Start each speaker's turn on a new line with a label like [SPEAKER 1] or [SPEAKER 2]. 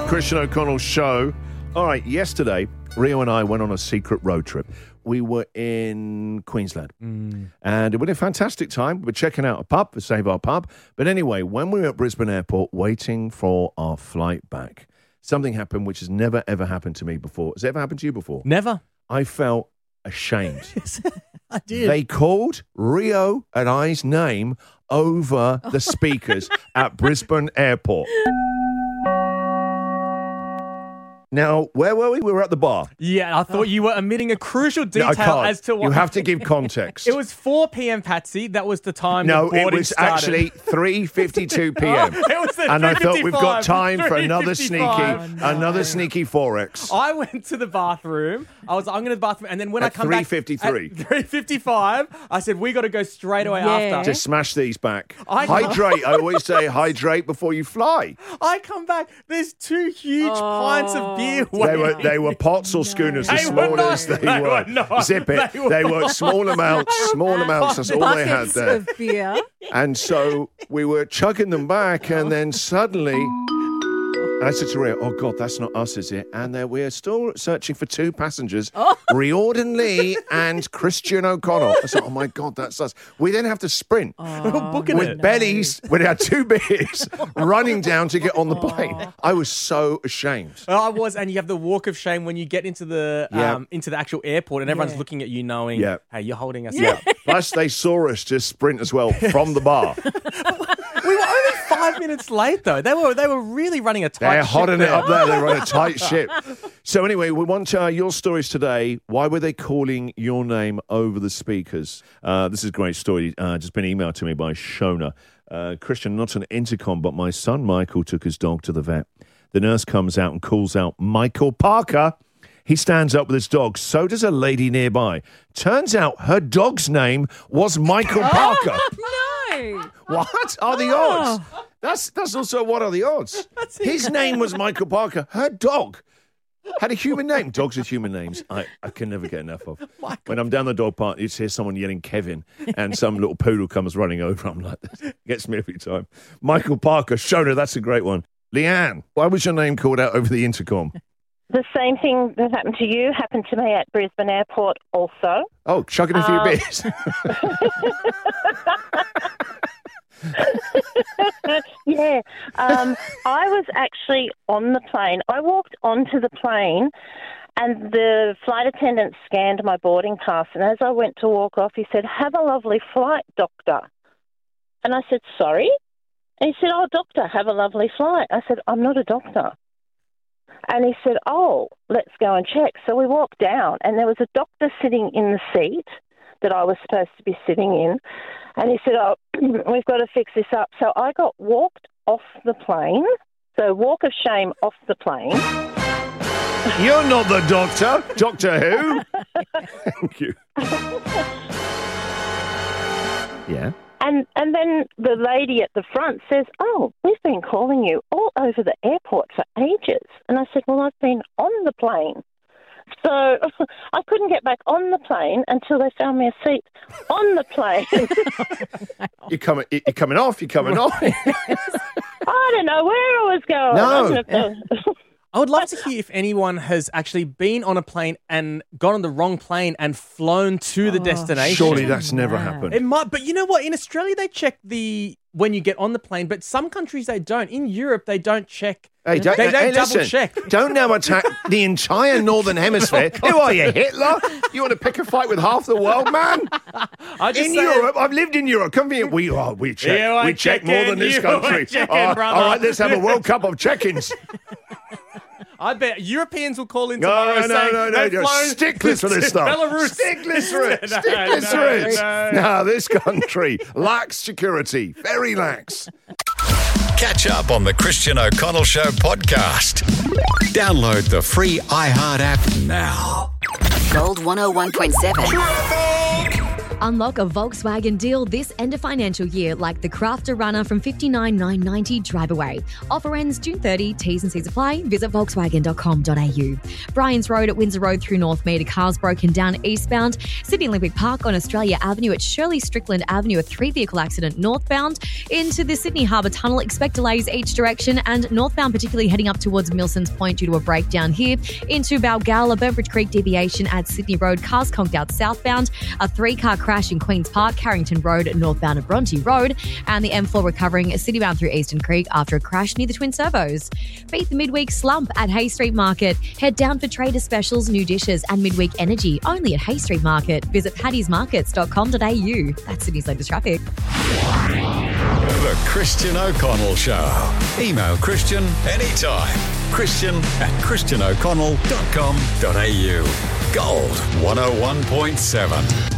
[SPEAKER 1] Christian O'Connell Show. All right, yesterday, Rio and I went on a secret road trip. We were in Queensland, and it was a fantastic time. We were checking out a pub, to save our pub. But anyway, when we were at Brisbane Airport waiting for our flight back, something happened which has never, ever happened to me before. Has it ever happened to you before?
[SPEAKER 2] Never.
[SPEAKER 1] I felt ashamed.
[SPEAKER 2] I did.
[SPEAKER 1] They called Rio and I's name over the speakers at Brisbane Airport. Now, where were we? We were at the bar.
[SPEAKER 2] Yeah, I thought you were omitting a crucial detail
[SPEAKER 1] I can't.
[SPEAKER 2] as to what...
[SPEAKER 1] You have to give context.
[SPEAKER 2] It was 4 p.m, Patsy. That was the time
[SPEAKER 1] No,
[SPEAKER 2] the
[SPEAKER 1] it
[SPEAKER 2] boarding
[SPEAKER 1] was
[SPEAKER 2] started.
[SPEAKER 1] actually 3:52 p.m.
[SPEAKER 2] It was at
[SPEAKER 1] And I thought we've got
[SPEAKER 2] 3:55.
[SPEAKER 1] time for another
[SPEAKER 2] 3:55.
[SPEAKER 1] another sneaky Forex.
[SPEAKER 2] I went to the bathroom. I'm going to the bathroom, and then when
[SPEAKER 1] At
[SPEAKER 2] I come back...
[SPEAKER 1] 3:53.
[SPEAKER 2] At 3:55, I said, we got to go straight away after.
[SPEAKER 1] Just smash these back.
[SPEAKER 2] I-
[SPEAKER 1] Hydrate. I always say hydrate before you fly.
[SPEAKER 2] I come back, there's 2 huge pints of beer waiting.
[SPEAKER 1] They were pots or schooners as
[SPEAKER 2] They were
[SPEAKER 1] small
[SPEAKER 2] not.
[SPEAKER 1] as they
[SPEAKER 2] They
[SPEAKER 1] were.
[SPEAKER 2] were not.
[SPEAKER 1] Zip it.
[SPEAKER 2] They were
[SPEAKER 1] small amounts. That's all they had
[SPEAKER 3] Buckets
[SPEAKER 1] there.
[SPEAKER 3] of beer.
[SPEAKER 1] And so we were chugging them back, and then suddenly I said to Ria, "Oh God, that's not us, is it?" And we're still searching for 2 passengers, Riordan Lee and Christian O'Connell. I said, "Oh my God, that's us." We then have to sprint
[SPEAKER 2] We were booking
[SPEAKER 1] with
[SPEAKER 2] it.
[SPEAKER 1] bellies. We had 2 beers, running down to get on the plane. I was so ashamed.
[SPEAKER 2] I was, and you have the walk of shame when you get into the actual airport, and everyone's looking at you, knowing, hey, you're holding us up.
[SPEAKER 1] Plus, they saw us just sprint as well from the bar.
[SPEAKER 2] We were only 5 minutes late, though. They were really running a tight
[SPEAKER 1] They're
[SPEAKER 2] ship
[SPEAKER 1] hotting it
[SPEAKER 2] there.
[SPEAKER 1] up there. They're on a tight ship. So anyway, we want your stories today. Why were they calling your name over the speakers? This is a great story. Just been emailed to me by Shona. Christian, not an intercom, but my son Michael took his dog to the vet. The nurse comes out and calls out, "Michael Parker." He stands up with his dog. So does a lady nearby. Turns out her dog's name was Michael Parker.
[SPEAKER 3] No.
[SPEAKER 1] What are the odds? That's also what are the odds? His name was Michael Parker. Her dog had a human name. Dogs with human names, I can never get enough of. When I'm down the dog park, you hear someone yelling Kevin, and some little poodle comes running over. I'm like, this gets me every time. Michael Parker, Shona, that's a great one. Leanne, why was your name called out over the intercom?
[SPEAKER 4] The same thing that happened to you happened to me at Brisbane Airport also.
[SPEAKER 1] Oh, chugging a few beers.
[SPEAKER 4] Yeah. I was actually on the plane. I walked onto the plane and the flight attendant scanned my boarding pass. And as I went to walk off, he said, "Have a lovely flight, doctor." And I said, "Sorry?" And he said, "Oh, doctor, have a lovely flight." I said, "I'm not a doctor." And he said, "Oh, let's go and check." So we walked down, and there was a doctor sitting in the seat that I was supposed to be sitting in. And he said, "Oh, we've got to fix this up." So I got walked off the plane. So walk of shame off the plane.
[SPEAKER 1] You're not the doctor. Doctor Who? Thank you. Yeah.
[SPEAKER 4] And then the lady at the front says, "Oh, we've been calling you all over the airport for ages." And I said, "Well, I've been on the plane." So I couldn't get back on the plane until they found me a seat on the plane.
[SPEAKER 1] You're coming off. You're coming off.
[SPEAKER 4] I don't know where I was going.
[SPEAKER 1] No.
[SPEAKER 2] I would love to hear if anyone has actually been on a plane and got on the wrong plane and flown to the destination.
[SPEAKER 1] Surely that's never happened.
[SPEAKER 2] It might, but you know what? In Australia, they check when you get on the plane, but some countries they don't. In Europe, they don't check.
[SPEAKER 1] Hey,
[SPEAKER 2] they don't double
[SPEAKER 1] listen,
[SPEAKER 2] check.
[SPEAKER 1] Don't now attack the entire Northern Hemisphere. Who are you, Hitler? You want to pick a fight with half the world, man? In Europe, I've lived in Europe. Come here. We check.
[SPEAKER 2] You
[SPEAKER 1] We
[SPEAKER 2] ain't
[SPEAKER 1] check more
[SPEAKER 2] checking,
[SPEAKER 1] than this
[SPEAKER 2] you
[SPEAKER 1] country.
[SPEAKER 2] ain't checking,
[SPEAKER 1] all
[SPEAKER 2] brother.
[SPEAKER 1] right, let's have a World Cup of check-ins.
[SPEAKER 2] I bet Europeans will call in
[SPEAKER 1] No,
[SPEAKER 2] tomorrow saying
[SPEAKER 1] no.
[SPEAKER 2] they've flown
[SPEAKER 1] Sticklers for this stuff.
[SPEAKER 2] Belarus.
[SPEAKER 1] Sticklers for it.
[SPEAKER 2] No,
[SPEAKER 1] Sticklers for it.
[SPEAKER 2] no.
[SPEAKER 1] Now, this country lacks security. Very lax.
[SPEAKER 5] Catch up on the Christian O'Connell Show podcast. Download the free iHeart app now.
[SPEAKER 6] Gold 101.7.
[SPEAKER 3] Unlock a Volkswagen deal this end of financial year like the Crafter Runner from $59,990 drive away. Offer ends June 30. T's and C's apply. Visit volkswagen.com.au. Bryans Road at Windsor Road through Northmead. Cars broken down eastbound. Sydney Olympic Park on Australia Avenue at Shirley Strickland Avenue. A 3-vehicle accident northbound. Into the Sydney Harbour Tunnel. Expect delays each direction and northbound, particularly heading up towards Milson's Point due to a breakdown here. Into Balgowlah, Burbridge Creek deviation at Sydney Road. Cars conked out southbound. A 3-car crash in Queen's Park, Carrington Road, northbound at Bronte Road, and the M4 recovering citybound through Eastern Creek after a crash near the Twin Servos. Beat the midweek slump at Hay Street Market. Head down for trader specials, new dishes, and midweek energy only at Hay Street Market. Visit paddysmarkets.com.au. That's Sydney's latest traffic.
[SPEAKER 5] The Christian O'Connell Show. Email Christian anytime. Christian@christianoconnell.com.au. Gold 101.7.